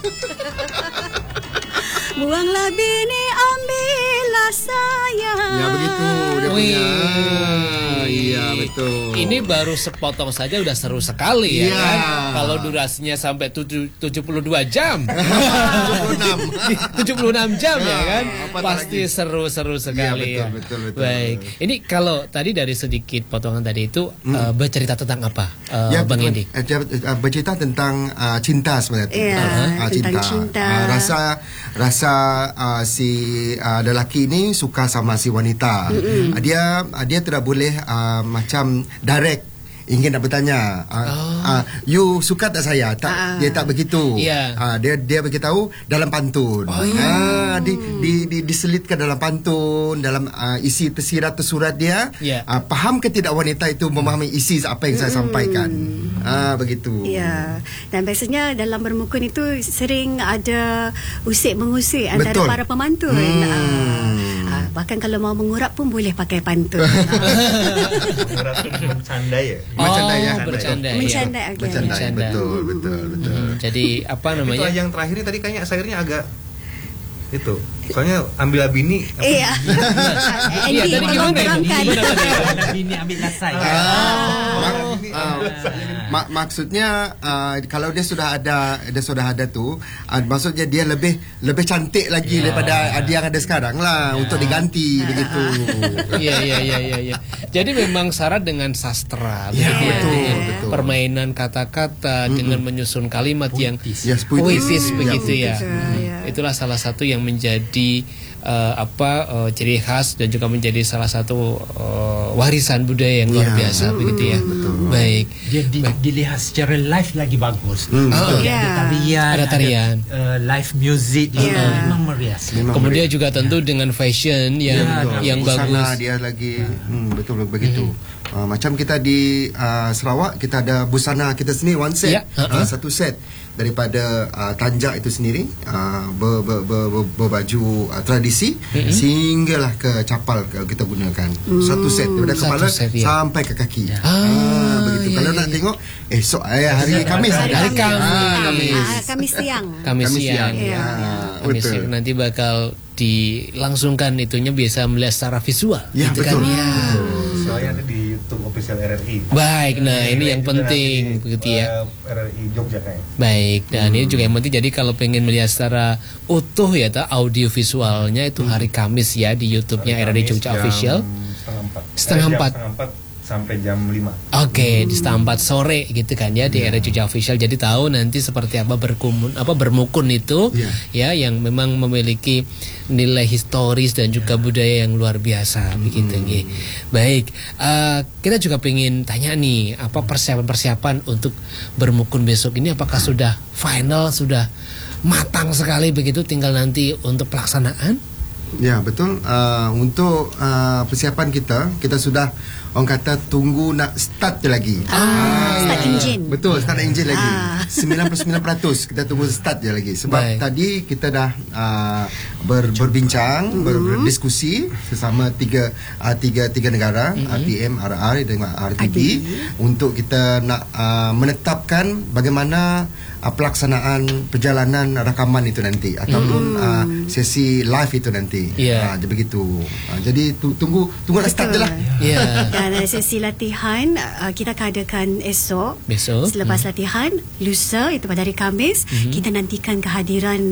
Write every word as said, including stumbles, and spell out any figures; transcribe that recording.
Buanglah bini, ambillah saya. Ya begitu dia punya. Iya betul. Ini baru sepotong saja udah seru sekali ya, ya kan? Kalau durasinya sampai tujuh puluh dua jam. tujuh puluh enam jam ya kan? Apa Pasti seru-seru sekali ya. ya. Betul, betul, betul. Baik. Ini kalau tadi dari sedikit potongan tadi itu hmm. uh, bercerita tentang apa? Uh, ya, Bang Indi. Uh, bercerita tentang uh, cinta sebenarnya. Ya, uh, tentang cinta. cinta. Uh, rasa rasa uh, si uh, lelaki ini suka sama si wanita. Mm-hmm. Uh, dia uh, dia tidak boleh uh, macam direct ingin nak bertanya uh, oh. uh, you suka tak saya tak uh. dia tak begitu yeah. uh, dia dia beritahu dalam pantun oh, uh, di, di, di diselitkan dalam pantun dalam uh, isi tersirat tersurat dia yeah. uh, faham ke tidak wanita itu memahami isi apa yang saya mm. sampaikan uh, begitu ya yeah. Dan biasanya dalam bermukun itu sering ada usik mengusik antara Betul. para pemantun hmm. uh, bahkan kalau mau mengurap pun boleh pakai pantun. Mengurap tu mencandai ya. Oh, bercandai ya. Bercandai. Mencandai, okay. Bercandai, betul, betul, betul. Hmm, jadi apa namanya? Itu yang terakhir ini tadi kayaknya syairnya agak itu. Soalnya ambil bini. Iya. Iya, tadi gimana itu? Bini ambil lasai. Mak maksudnya uh, kalau dia sudah ada dia sudah ada tu uh, maksudnya dia lebih lebih cantik lagi yeah. daripada uh, yang ada sekarang lah yeah. untuk diganti uh, begitu. Iya iya iya iya ya. Jadi memang syarat dengan sastra yeah, begitu, betul, ya. betul. Permainan kata-kata mm-hmm. dengan menyusun kalimat yang yes, puitis begitu ya. Betul, hmm. ya. Itulah salah satu yang menjadi uh, apa uh, ciri khas dan juga menjadi salah satu uh, warisan budaya yang luar yeah. biasa mm-hmm. begitu ya. Betul. Baik. Dia di, dilihat secara live lagi bagus. Mm, oh, dia yeah. ada tarian, ada tarian, ada, uh, live music yeah. uh, memang merias. Memang Kemudian merias. juga tentu yeah. dengan fashion yang yeah, yang busana bagus. Dia lagi hmm, betul begitu. Mm-hmm. Uh, macam kita di uh, Sarawak kita ada busana kita sendiri one set, yeah. uh-huh. uh, satu set daripada uh, tanjak itu sendiri uh, ber, ber, ber, ber, berbaju uh, tradisi mm-hmm. sehinggalah ke capal kita gunakan mm. satu set daripada kepala set, ya. sampai ke kaki. Yeah. Ah, ah, begitu. Yeah, Kalau yeah, nak yeah. tengok esok eh, hari Khamis hari, hari Khamis. Ah, Khamis. Ah, Khamis siang. Kamis siang. Ya. Ah, Kamis siang nanti bakal dilangsungkan itunya biasa melihat secara visual. Ya, gitu betul. Kan, ya. Soalnya ada di YouTube official R R I. Baik, nah ini yang juga penting begitu ya. R R I Jogja kayaknya. Baik, dan hmm. ini juga yang penting. Jadi kalau pengen melihat secara utuh ya, ta, audio visualnya itu hari Kamis ya di YouTube-nya R R I Jogja Official. Setengah empat. Setengah eh, empat. Setengah empat sampai jam lima. Oke, okay, hmm. di setengah empat sore gitu kan ya di yeah. R R I Jogja Official. Jadi tahu nanti seperti apa berkumun apa bermukun itu yeah. ya yang memang memiliki nilai historis dan juga yeah. budaya yang luar biasa hmm. begitu nggih. Baik, uh, kita juga pengen tanya nih, apa persiapan-persiapan untuk bermukun besok ini apakah sudah final, sudah matang sekali begitu tinggal nanti untuk pelaksanaan? Ya, betul. Uh, untuk uh, persiapan kita, kita sudah orang kata tunggu nak start je lagi. Ah, ah, start engine. Betul, start engine lagi. Ah. sembilan puluh sembilan peratus kita tunggu start je lagi. Sebab Baik. tadi kita dah uh, ber, berbincang, mm-hmm. ber, berdiskusi sesama tiga uh, tiga tiga negara, mm-hmm. R T M, R R dan R T B untuk kita nak uh, menetapkan bagaimana uh, pelaksanaan perjalanan rakaman itu nanti ataupun mm. uh, sesi live itu nanti. Yeah. Uh, begitu. Uh, jadi tu, tunggu tunggu nak start je lah. Ya. Dan sesi latihan uh, kita akan adakan esok. Besok. Selepas hmm. latihan lusa itu pada hari Khamis, mm-hmm. kita nantikan kehadiran